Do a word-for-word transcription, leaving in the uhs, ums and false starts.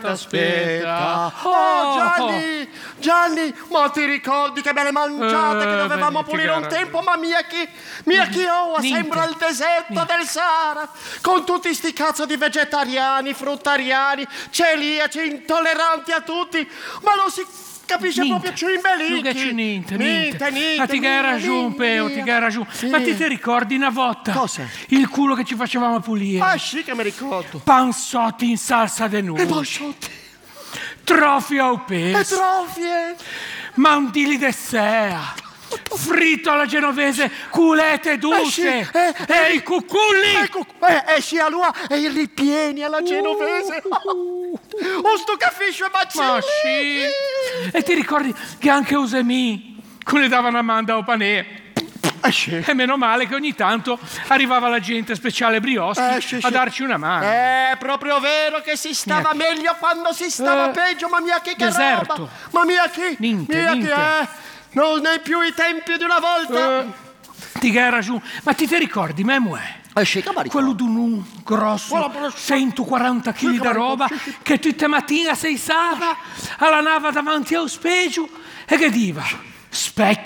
Aspetta. Oh, Gianni, Gianni, ma ti ricordi che belle mangiate Eh, che dovevamo beh, pulire che un gara. tempo? Ma mia chi, mia chi oh, Niente. sembra il deserto Niente. del Sahara, con tutti sti cazzo di vegetariani, fruttariani, celiaci, intolleranti a tutti, ma non si capisce Niente. proprio cimbellicchi. Non c'è niente, niente, niente. Ma ti che hai mia, ragione, Peo, mia. ti che hai ragione. Sì. Ma ti ti ricordi una volta? Cosa? Il culo che ci facevamo pulire. Ah, sì che mi ricordo. Panzotti in salsa de E nuoci. basciotti, Trofio au e peso. trofie. Mandili de sea. Fritto alla genovese, culete Eh, sì, duce. eh, E i cuculli. Ecco, eh, eh, sì, allora, e i ripieni alla genovese. Oh, sto caffiscio e bacilli. Ma sì. E ti ricordi che anche Usemi ne davano a manda o panè? Eh, sì. E meno male che ogni tanto arrivava la gente speciale Brioschi Eh, sì, a sì. darci una mano. È proprio vero che si stava Mia- meglio quando si stava Eh, peggio, ma mia chi che deserto. roba. Ma mia chi, Niente, mia niente. chi è. Non è più i tempi di una volta. Eh, ti che hai ragione. Ma ti ti ricordi, Memo è? Eh, sì, che mi ricordo. Quello d'un un grosso, Quello per- centoquaranta chili Sì, che di mi roba, ricordo, sì, sì. che tutte mattina si stava alla nava davanti allo specchio e che diva, specchio.